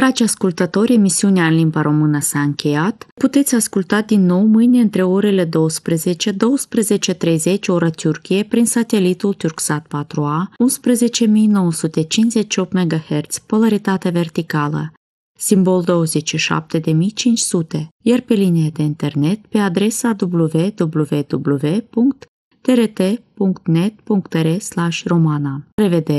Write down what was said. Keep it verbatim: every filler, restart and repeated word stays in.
Dragi ascultători, emisiunea în limba română s-a încheiat. Puteți asculta din nou mâine între orele douăsprezece - douăsprezece și treizeci ora Turcie prin satelitul Turksat patru A, unsprezece mii nouă sute cincizeci și opt megahertz, polaritate verticală, simbol douăzeci și șapte de mii cinci sute, iar pe linie de internet pe adresa w w w punct t r t punct net punct r slash romana. Revedere!